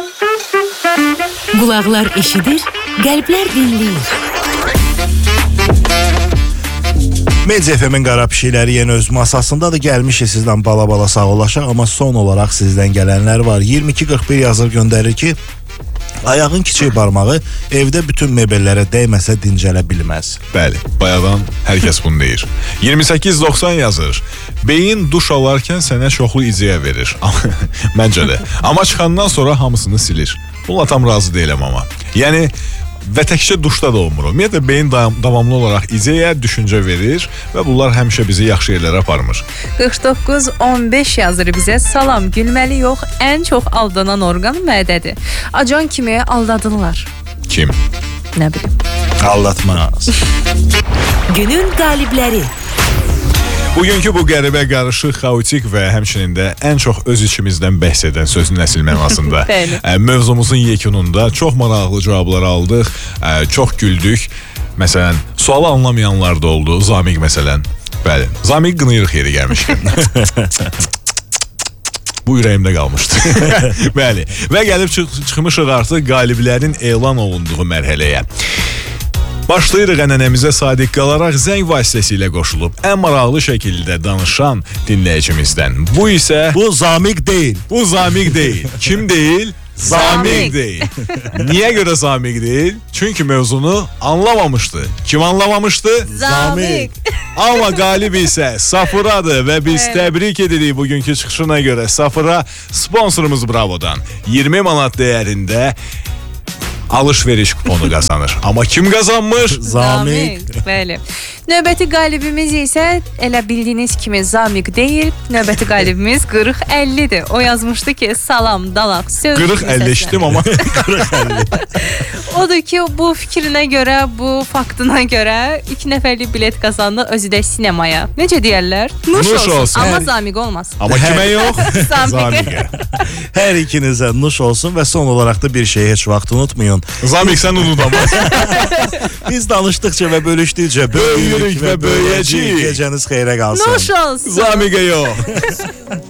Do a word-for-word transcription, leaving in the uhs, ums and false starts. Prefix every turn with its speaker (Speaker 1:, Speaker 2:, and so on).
Speaker 1: Qulaqlar eşidir, qəlblər dinləyir.
Speaker 2: Media F M-in qara pişikləri yenə öz masasındadır. Gəlmişik sizdən bala-bala sağollaşaq, amma son olaraq sizdən gələnlər var. iyirmi iki qırx bir yazır göndərir ki, ayağın kiçik barmağı evdə bütün mebellərə dəyməsə dincələ bilməz.
Speaker 3: Bəli, bayaqdan hər kəs bunu deyir. iyirmi səkkiz doxsan yazır. Beyin duş alarkən sənə çoxlu ideya verir. Məncə də. Amma çıxandan sonra hamısını silir. Bununla tam razı deyiləm amma. Yəni və təkcə duşda da olmur. Ümumiyyətlə beyin davamlı olaraq ideya, düşüncə verir və bunlar həmişə bizi yaxşı yerlərə aparmır.
Speaker 4: qırx doqquz on beş yazır bizə. Salam, gülməli yox, ən çox aldanan orqan mədədir. Acan kimi aldadırlar.
Speaker 3: Kim?
Speaker 4: Nə bilim.
Speaker 2: Aldatmaz.
Speaker 1: Günün qalibləri.
Speaker 3: Bugünkü bu qəribə, qarışıq, xaotik və həmçinin də ən çox öz içimizdən bəhs edən sözün əsl mənasında mövzumuzun yekununda çox maraqlı cavablar aldıq, çox güldük. Məsələn, sualı anlamayanlar da oldu. Zamiq məsələn. Bəli, Zamiq qınıyırıq yeri gəlmişkən. Bu ürəyimdə qalmışdı. Bəli, və gəlib çıx çıxmışıq artıq qaliblərin elan olunduğu mərhələyə. Başlayırıq ənənəmizə sadiq qalaraq zəng vasitəsilə qoşulub ən maraqlı şəkildə danışan dinləyicimizdən. Bu isə...
Speaker 2: Bu Zamiq deyil.
Speaker 3: Bu Zamiq deyil. Kim deyil? Zamiq deyil. Niyə görə Zamiq deyil? Çünki mövzunu anlamamışdı. Kim anlamamışdı?
Speaker 4: Zamiq.
Speaker 3: Amma qalib isə Safıradır və biz evet. təbrik edirik bugünkü çıxışına görə Safıra sponsorumuz Bravo'dan iyirmi manat dəyərində alış-veriş kuponu qazanır. Amma kim qazanmış?
Speaker 2: Zamiq.
Speaker 4: Bəli. Növbəti qalibimiz isə elə bildiyiniz kimi Zamiq deyil. Növbəti qalibimiz qırx əllidir. O yazmışdı ki, salam, dalaq, söz.
Speaker 3: qırx əlli eşitdim amma qırx əlli.
Speaker 4: Odur ki, bu fikrinə görə, bu faktına görə iki nəfərlik bilet qazandı özü də sinemaya. Necə deyərlər? Nuş,
Speaker 3: Nuş
Speaker 4: olsun.
Speaker 3: olsun.
Speaker 4: Amma
Speaker 3: Hər...
Speaker 4: Zamiq olmaz.
Speaker 3: Amma kimə yox?
Speaker 4: Zamiqə.
Speaker 2: Hər ikinizə nuş olsun və son olaraq da bir şey heç vaxt unutmayın.
Speaker 3: Zamiq sən unutmaz.
Speaker 2: Biz danışdıqca və bölüşdükcə böyüyürük və böyüyəcəyik. Gecəniz xeyrə qalsın.
Speaker 4: Nuş olsun.
Speaker 3: Zamiqə yox.